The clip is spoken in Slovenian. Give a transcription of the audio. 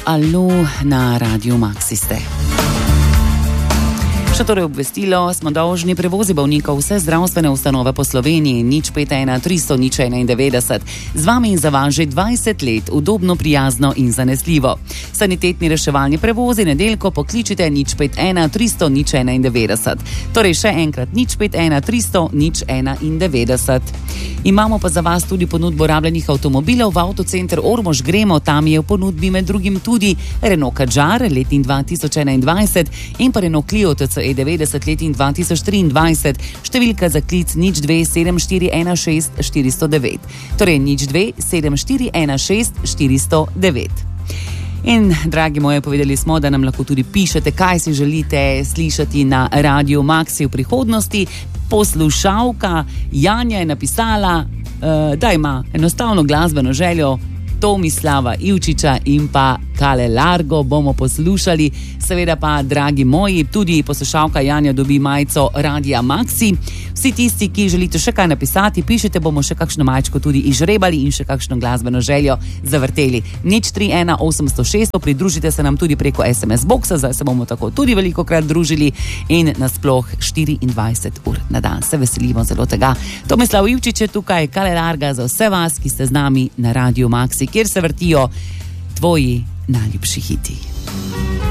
Alo, na Radiu Maxi ste. Še torej obvestilo, smo dolžni prevozi bolnikov vse zdravstvene ustanove po Sloveniji, 051 300 091. Z vami in za vas že 20 let, udobno, prijazno in zanesljivo. Sanitetni reševalni prevozi, nedeljko pokličite 051 300 091. Torej še enkrat 051 300 091. Imamo pa za vas tudi ponudbo rabljenih avtomobilov v Avtocenter Ormož gremo, tam je v ponudbi med drugim tudi Renault Kadjar letni 2021 in pa Renault Clio TCE 90 letni 2023, številka za klic 027416 409. Torej 027416 409. In, dragi moji, povedali smo, da nam lahko tudi pišete, kaj si želite slišati na Radiu Maxi v prihodnosti. Poslušalka Janja je napisala, da ima enostavno glasbeno željo Tomislava Ivčiča in pa Kale Largo bomo poslušali. Seveda pa, dragi moji, tudi poslušalka Janja dobi majico Radia Maxi. Vsi tisti, ki želite še kaj napisati, pišite, bomo še kakšno majčko tudi izžrebali in še kakšno glasbeno željo zavrteli. 031 800 600, pridružite se nam tudi preko SMS boxa, zdaj se bomo tako tudi veliko krat družili in nasploh 24 ur na dan. Se veselimo zelo tega. Tomislav Ivčič je tukaj, Kale Larga za vse vas, ki ste z nami na Radiu Maxi, kjer se vrtijo tvoji najljubši hiti.